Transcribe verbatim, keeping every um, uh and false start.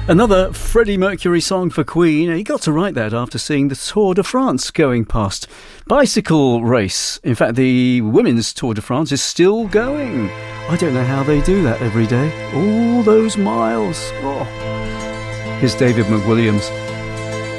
Another Freddie Mercury song for Queen. He got to write that after seeing the Tour de France going past. Bicycle race. In fact, the women's Tour de France is still going. I don't know how they do that every day. All those miles. Oh. Here's David McWilliams.